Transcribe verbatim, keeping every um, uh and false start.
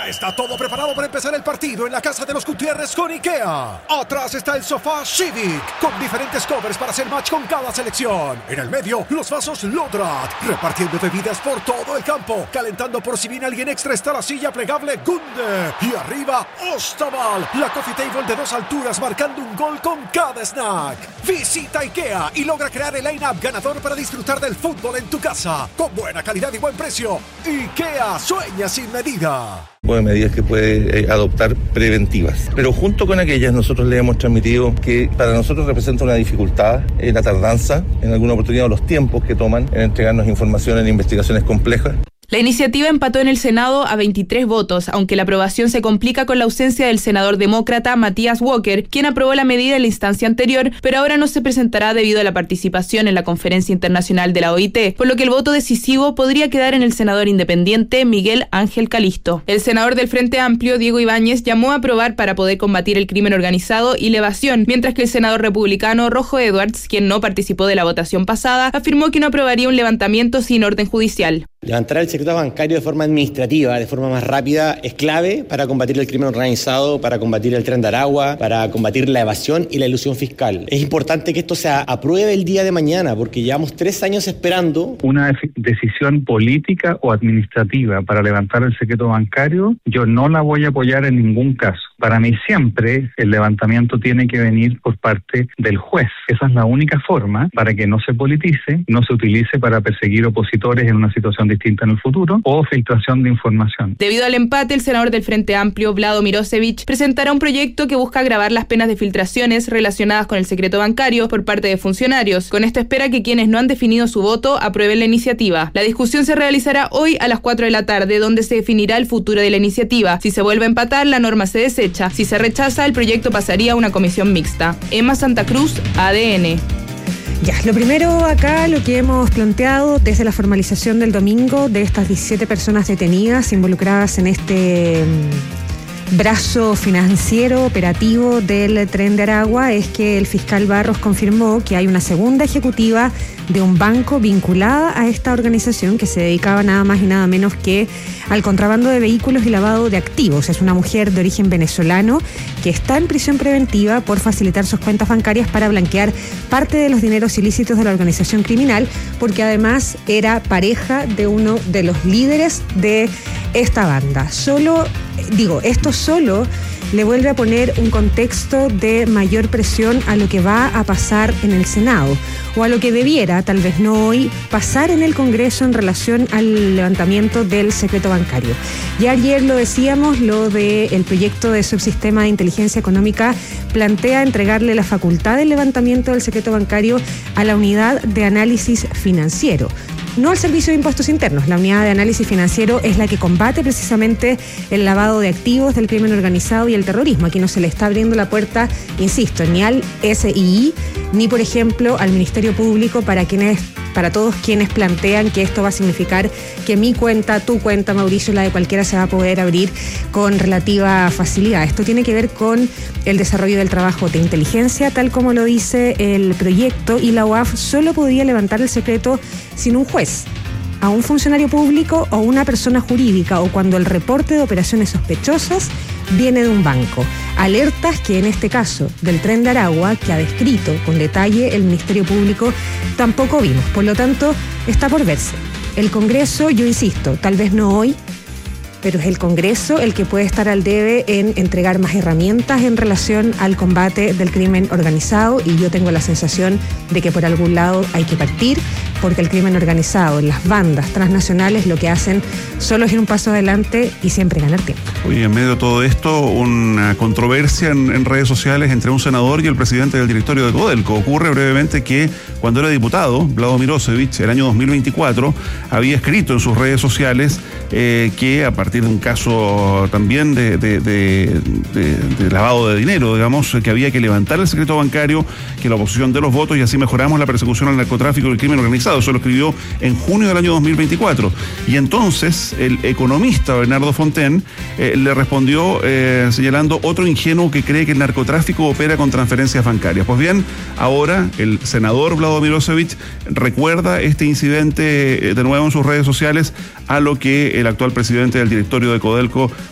Ya está todo preparado para empezar el partido en la casa de los Gutiérrez con IKEA. Atrás está el sofá Civic, con diferentes covers para hacer match con cada selección. En el medio, los vasos Lodrat, repartiendo bebidas por todo el campo. Calentando por si viene alguien extra está la silla plegable Gunde. Y arriba, Ostaval, la coffee table de dos alturas marcando un gol con cada snack. Visita IKEA y logra crear el line-up ganador para disfrutar del fútbol en tu casa. Con buena calidad y buen precio. IKEA sueña sin medida. De medidas que puede eh, adoptar preventivas. Pero junto con aquellas nosotros le hemos transmitido que para nosotros representa una dificultad eh, la tardanza, en alguna oportunidad los tiempos que toman en entregarnos información en investigaciones complejas. La iniciativa empató en el Senado a veintitrés votos, aunque la aprobación se complica con la ausencia del senador demócrata Matías Walker, quien aprobó la medida en la instancia anterior, pero ahora no se presentará debido a la participación en la Conferencia Internacional de la O I T, por lo que el voto decisivo podría quedar en el senador independiente Miguel Ángel Calisto. El senador del Frente Amplio, Diego Ibáñez, llamó a aprobar para poder combatir el crimen organizado y la evasión, mientras que el senador republicano Rojo Edwards, quien no participó de la votación pasada, afirmó que no aprobaría un levantamiento sin orden judicial. Levantar el secreto bancario de forma administrativa, de forma más rápida, es clave para combatir el crimen organizado, para combatir el tren de Aragua, para combatir la evasión y la elusión fiscal. Es importante que esto se apruebe el día de mañana, porque llevamos tres años esperando. Una decisión política o administrativa para levantar el secreto bancario, yo no la voy a apoyar en ningún caso. Para mí siempre el levantamiento tiene que venir por parte del juez. Esa es la única forma para que no se politice, no se utilice para perseguir opositores en una situación distinta en el futuro o filtración de información. Debido al empate, el senador del Frente Amplio, Vlado Mirosevic, presentará un proyecto que busca agravar las penas de filtraciones relacionadas con el secreto bancario por parte de funcionarios. Con esto espera que quienes no han definido su voto aprueben la iniciativa. La discusión se realizará hoy a las cuatro de la tarde, donde se definirá el futuro de la iniciativa. Si se vuelve a empatar, la norma se desecha. Si se rechaza, el proyecto pasaría a una comisión mixta. Emma Santa Cruz, A D N. Ya, lo primero acá, lo que hemos planteado desde la formalización del domingo de estas diecisiete personas detenidas involucradas en este mmm, brazo financiero operativo del Tren de Aragua es que el fiscal Barros confirmó que hay una segunda ejecutiva de un banco vinculada a esta organización que se dedicaba nada más y nada menos que al contrabando de vehículos y lavado de activos. Es una mujer de origen venezolano que está en prisión preventiva por facilitar sus cuentas bancarias para blanquear parte de los dineros ilícitos de la organización criminal, porque además era pareja de uno de los líderes de esta banda. Solo, digo, esto solo le vuelve a poner un contexto de mayor presión a lo que va a pasar en el Senado, o a lo que debiera, tal vez no hoy, pasar en el Congreso en relación al levantamiento del secreto bancario. Ya ayer lo decíamos, lo del proyecto de subsistema de inteligencia económica plantea entregarle la facultad del levantamiento del secreto bancario a la unidad de análisis financiero. No al Servicio de Impuestos Internos. La unidad de análisis financiero es la que combate precisamente el lavado de activos del crimen organizado y el terrorismo. Aquí no se le está abriendo la puerta, insisto, ni al S I I, ni por ejemplo al Ministerio Público para quienes, para todos quienes plantean que esto va a significar que mi cuenta, tu cuenta, Mauricio, la de cualquiera, se va a poder abrir con relativa facilidad. Esto tiene que ver con el desarrollo del trabajo de inteligencia, tal como lo dice el proyecto, y la U A F solo podía levantar el secreto sin un juez, a un funcionario público o una persona jurídica, o cuando el reporte de operaciones sospechosas viene de un banco. Alertas que en este caso del Tren de Aragua, que ha descrito con detalle el Ministerio Público, tampoco vimos. Por lo tanto, está por verse. El Congreso, yo insisto, tal vez no hoy, pero es el Congreso el que puede estar al debe en entregar más herramientas en relación al combate del crimen organizado, y yo tengo la sensación de que por algún lado hay que partir, porque el crimen organizado, las bandas transnacionales, lo que hacen solo es ir un paso adelante y siempre ganar tiempo. Oye, en medio de todo esto, una controversia en, en redes sociales entre un senador y el presidente del directorio de Codelco. Ocurre brevemente que cuando era diputado, Vlado Mirosevic, el año dos mil veinticuatro, había escrito en sus redes sociales eh, que a partir de un caso también de, de, de, de, de lavado de dinero, digamos, que había que levantar el secreto bancario, que la oposición de los votos, y así mejoramos la persecución al narcotráfico y el crimen organizado. Eso lo escribió en junio del año dos mil veinticuatro. Y entonces el economista Bernardo Fontaine eh, le respondió eh, señalando otro ingenuo que cree que el narcotráfico opera con transferencias bancarias. Pues bien, ahora el senador Vlado Mirosevic recuerda este incidente eh, de nuevo en sus redes sociales, a lo que el actual presidente del directorio de Codelco